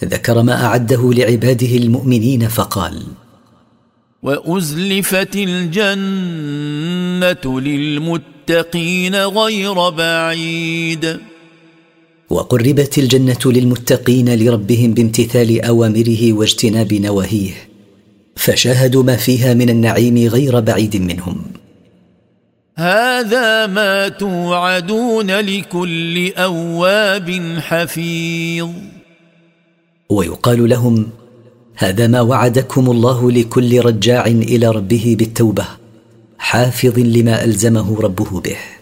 ذكر ما أعده لعباده المؤمنين فقال: وأزلفت الجنة للمتقين غير بعيد. وقربت الجنة للمتقين لربهم بامتثال أوامره واجتناب نواهيه، فشاهدوا ما فيها من النعيم غير بعيد منهم. هذا ما توعدون لكل أواب حفيظ. ويقال لهم: هذا ما وعدكم الله لكل رجاع إلى ربه بالتوبة، حافظ لما ألزمه ربه به.